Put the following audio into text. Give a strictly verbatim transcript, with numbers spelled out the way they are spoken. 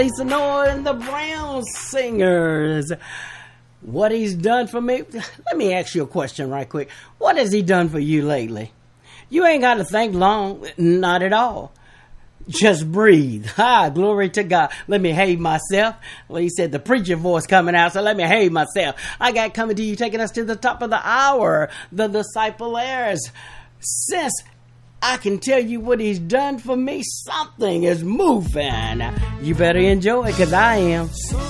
Lisa Noah and the Brown Singers. What he's done for me? Let me ask you a question right quick. What has he done for you lately? You ain't got to think long. Not at all. Just breathe. Hi, glory to God. Let me behave myself. Well, he said the preacher voice coming out, so let me behave myself. I got coming to you, taking us to the top of the hour, the Disciple Heirs. Since I can tell you what he's done for me, something is moving. You better enjoy it, because I am.